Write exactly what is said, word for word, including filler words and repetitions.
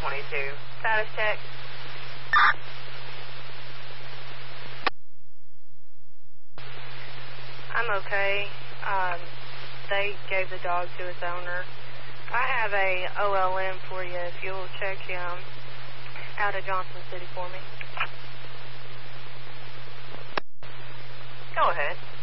twenty-two. Status check. I'm okay. Um, they gave the dog to its owner. I have a O L M for you if you'll check him out of Johnson City for me. Go ahead.